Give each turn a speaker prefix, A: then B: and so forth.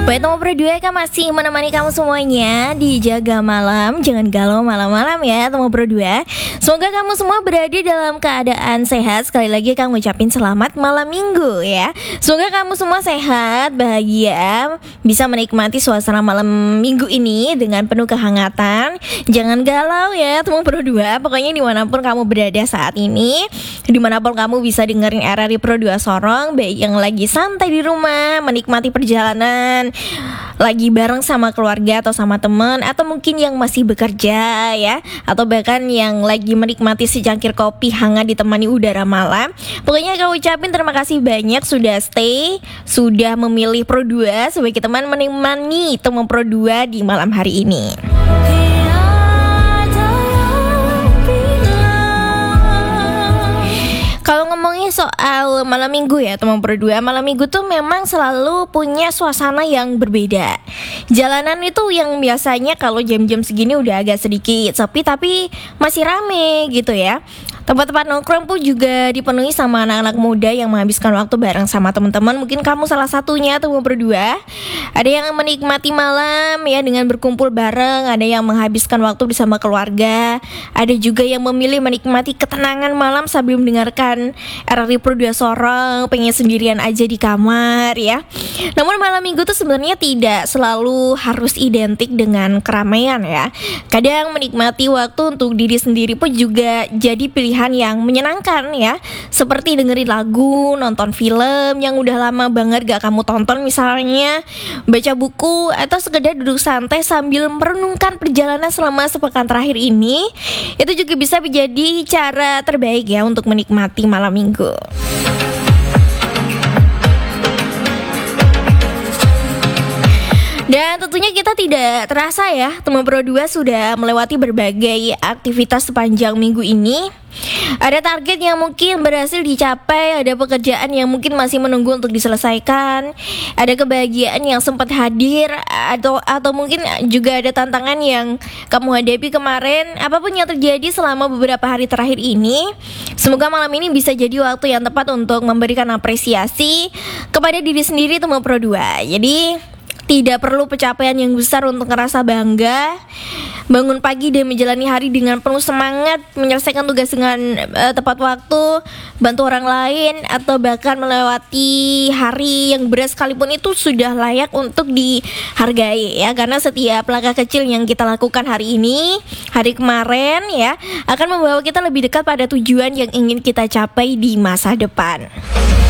A: Baik, nomor berdua kan masih menemani kamu semuanya di Jaga Malam. Jangan galau malam-malam ya nomor berdua. Semoga kamu semua berada dalam keadaan sehat. Sekali lagi kami ucapin selamat malam minggu ya. Semoga kamu semua sehat, bahagia, bisa menikmati suasana malam minggu ini dengan penuh kehangatan. Jangan galau ya nomor berdua. Pokoknya dimanapun kamu berada saat ini, dimanapun kamu bisa dengerin RRI Pro 2 Sorong, baik yang lagi santai di rumah, menikmati perjalanan, lagi bareng sama keluarga atau sama teman, atau mungkin yang masih bekerja ya, atau bahkan yang lagi menikmati secangkir kopi hangat ditemani udara malam. Pokoknya aku ucapin terima kasih banyak sudah stay, sudah memilih Pro 2 sebagai teman menemani teman Pro 2 di malam hari ini. Kalau ngomongin soal malam minggu ya teman berdua, malam minggu tuh memang selalu punya suasana yang berbeda. Jalanan itu yang biasanya kalau jam-jam segini udah agak sedikit sepi, tapi masih rame gitu ya. Tempat-tempat nongkrong pun juga dipenuhi sama anak-anak muda yang menghabiskan waktu bareng sama teman-teman. Mungkin kamu salah satunya teman berdua. Ada yang menikmati malam ya dengan berkumpul bareng, ada yang menghabiskan waktu bersama keluarga, ada juga yang memilih menikmati ketenangan malam sambil mendengarkan RRI Pro 2 Sorong, pengen sendirian aja di kamar ya. Namun malam minggu tuh sebenarnya tidak selalu harus identik dengan keramaian ya. Kadang menikmati waktu untuk diri sendiri pun juga jadi pilihan yang menyenangkan ya. Seperti dengerin lagu, nonton film yang udah lama banget gak kamu tonton misalnya, baca buku, atau sekedar duduk santai sambil merenungkan perjalanan selama sepekan terakhir ini. Itu juga bisa menjadi cara terbaik ya untuk menikmati malam minggu. Dan tentunya kita tidak terasa ya, teman Pro 2 sudah melewati berbagai aktivitas sepanjang minggu ini. Ada target yang mungkin berhasil dicapai, ada pekerjaan yang mungkin masih menunggu untuk diselesaikan, ada kebahagiaan yang sempat hadir, atau mungkin juga ada tantangan yang kamu hadapi kemarin. Apapun yang terjadi selama beberapa hari terakhir ini, semoga malam ini bisa jadi waktu yang tepat untuk memberikan apresiasi kepada diri sendiri teman Pro 2. Jadi tidak perlu pencapaian yang besar untuk ngerasa bangga. Bangun pagi dan menjalani hari dengan penuh semangat, menyelesaikan tugas dengan tepat waktu, bantu orang lain, atau bahkan melewati hari yang berat sekalipun itu sudah layak untuk dihargai ya. Karena setiap langkah kecil yang kita lakukan hari ini, hari kemarin ya, akan membawa kita lebih dekat pada tujuan yang ingin kita capai di masa depan.